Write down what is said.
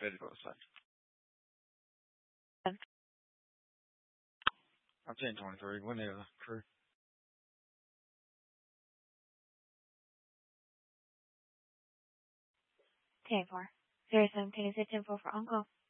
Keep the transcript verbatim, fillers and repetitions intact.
Ready to go outside. I'm saying twenty-three. When the uh, crew? ten four. zero seven ten is ten four for Uncle.